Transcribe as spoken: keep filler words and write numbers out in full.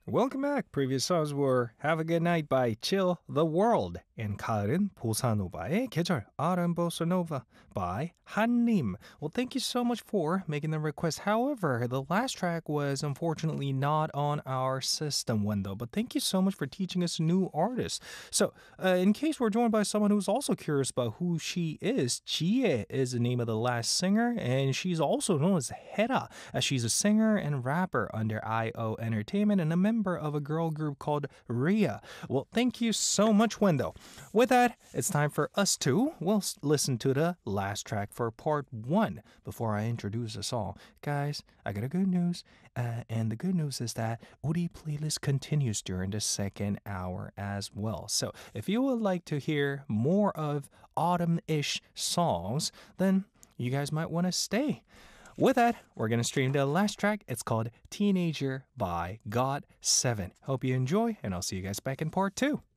Welcome back. Previous songs were Have a Good Night by Chill the World and 가을은 보사노바의 계절 Autumn Bossa Nova by 한님. Well, thank you so much for making the request. However, the last track was unfortunately not on our system window, but thank you so much for teaching us new artists. So, uh, in case we're joined by someone who's also curious about who she is, Jie is the name of the last singer, and she's also known as Hera, as she's a singer and rapper under I O Entertainment and a member of a girl group called Ria. Well, thank you so much, Wendell. With that, it's time for us to, well, listen to the last track for part one before I introduce us all. Guys, I got a good news, uh, and the good news is that 우리 playlist continues during the second hour as well. So if you would like to hear more of autumn-ish songs, then you guys might want to stay. With that, we're going to stream the last track. It's called Teenager by got seven. Hope you enjoy, and I'll see you guys back in part two.